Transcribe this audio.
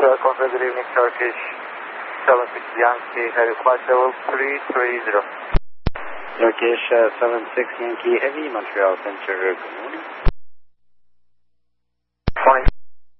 Confirm, good evening, Turkish 76 Yankee, Heavy Flight Level 330. Turkish 76 Yankee Heavy, Montreal Center, good morning.